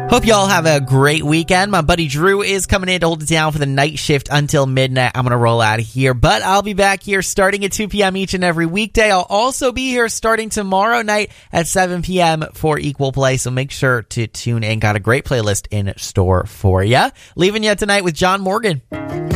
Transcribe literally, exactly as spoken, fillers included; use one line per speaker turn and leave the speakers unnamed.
Hope y'all have a great weekend. My buddy Drew is coming in to hold it down for the night shift until midnight. I'm going to roll out of here, but I'll be back here starting at two p.m. each and every weekday. I'll also be here starting tomorrow night at seven p.m. for Equal Play, so make sure to tune in. Got a great playlist in store for you. Leaving you tonight with John Morgan.